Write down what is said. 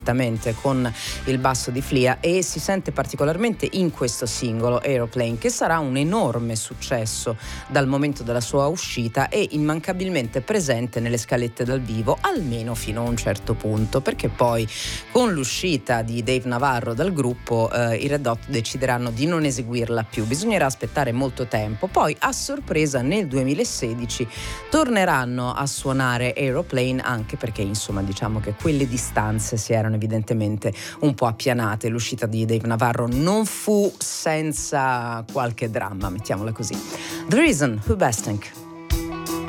con il basso di Flea, e si sente particolarmente in questo singolo Aeroplane, che sarà un enorme successo dal momento della sua uscita e immancabilmente presente nelle scalette dal vivo, almeno fino a un certo punto, perché poi con l'uscita di Dave Navarro dal gruppo i Red Hot decideranno di non eseguirla più. Bisognerà aspettare molto tempo. Poi a sorpresa nel 2016 torneranno a suonare Aeroplane, anche perché insomma diciamo che quelle distanze si erano evidentemente un po' appianate. L'uscita di Dave Navarro non fu senza qualche dramma, mettiamola così. The Reason, Hoobastank.